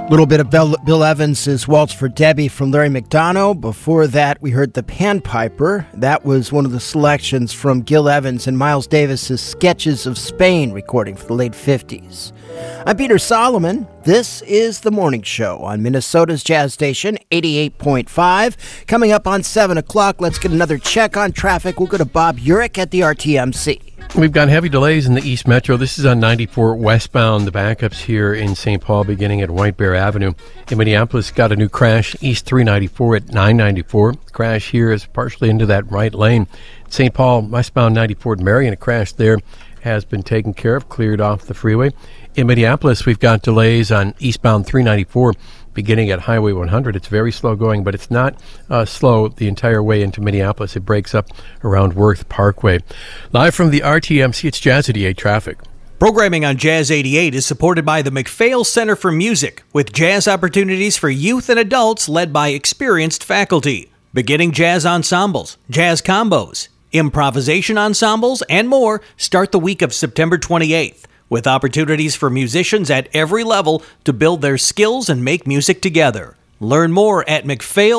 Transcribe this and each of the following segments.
A little bit of Bill Evans' Waltz for Debbie from Larry McDonough. Before that, we heard The Panpiper. That was one of the selections from Gil Evans and Miles Davis's Sketches of Spain recording for the late 50s. I'm Peter Solomon. This is The Morning Show on Minnesota's Jazz Station, 88.5. Coming up on 7 o'clock, let's get another check on traffic. We'll go to Bob Urich at the RTMC. We've got heavy delays in the East Metro. This is on 94 westbound. The backups here in St. Paul beginning at White Bear Avenue. In Minneapolis, got a new crash, East 394 at 994. The crash here is partially into that right lane. St. Paul, westbound 94 at Marion, a crash there has been taken care of, cleared off the freeway. In Minneapolis, we've got delays on eastbound 394 beginning at Highway 100. It's very slow going, but it's not slow the entire way into Minneapolis. It breaks up around Worth Parkway. Live from the RTMC, it's Jazz 88 traffic. Programming on Jazz 88 is supported by the McPhail Center for Music, with jazz opportunities for youth and adults led by experienced faculty. Beginning jazz ensembles, jazz combos, improvisation ensembles, and more start the week of September 28th. With opportunities for musicians at every level to build their skills and make music together. Learn more at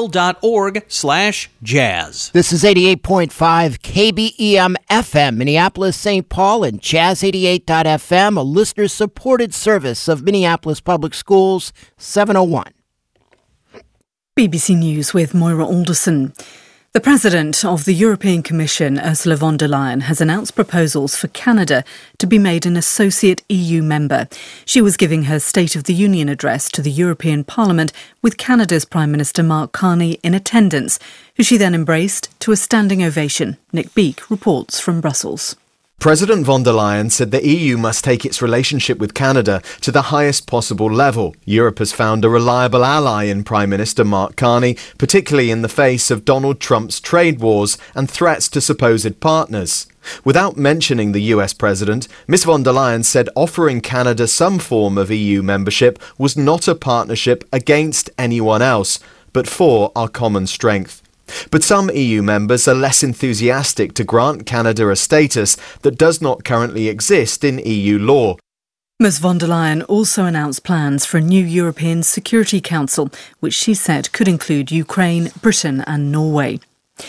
mcphail.org/jazz. This is 88.5 KBEM FM, Minneapolis, St. Paul, and Jazz 88.fm, a listener-supported service of Minneapolis Public Schools, 701. BBC News with Moira Alderson. The President of the European Commission, Ursula von der Leyen, has announced proposals for Canada to be made an associate EU member. She was giving her State of the Union address to the European Parliament with Canada's Prime Minister Mark Carney in attendance, who she then embraced to a standing ovation. Nick Beake reports from Brussels. President von der Leyen said the EU must take its relationship with Canada to the highest possible level. Europe has found a reliable ally in Prime Minister Mark Carney, particularly in the face of Donald Trump's trade wars and threats to supposed partners. Without mentioning the US president, Ms von der Leyen said offering Canada some form of EU membership was not a partnership against anyone else, but for our common strength. But some EU members are less enthusiastic to grant Canada a status that does not currently exist in EU law. Ms von der Leyen also announced plans for a new European Security Council, which she said could include Ukraine, Britain and Norway.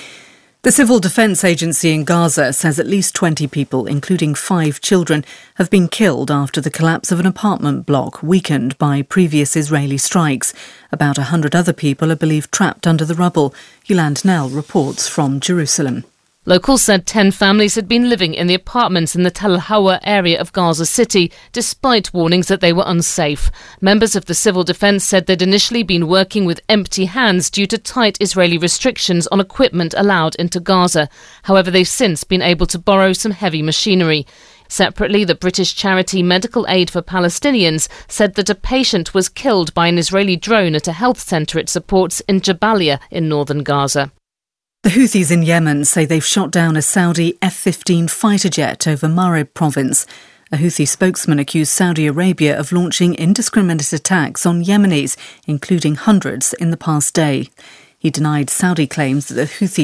The Civil Defence Agency in Gaza says at least 20 people, including 5 children, have been killed after the collapse of an apartment block weakened by previous Israeli strikes. About 100 other people are believed trapped under the rubble. Yolande Nell reports from Jerusalem. Locals said 10 families had been living in the apartments in the Tel Hawa area of Gaza City, despite warnings that they were unsafe. Members of the civil defence said they'd initially been working with empty hands due to tight Israeli restrictions on equipment allowed into Gaza. However, they've since been able to borrow some heavy machinery. Separately, the British charity Medical Aid for Palestinians said that a patient was killed by an Israeli drone at a health centre it supports in Jabalia in northern Gaza. The Houthis in Yemen say they've shot down a Saudi F-15 fighter jet over Marib province. A Houthi spokesman accused Saudi Arabia of launching indiscriminate attacks on Yemenis, including hundreds in the past day. He denied Saudi claims that the Houthis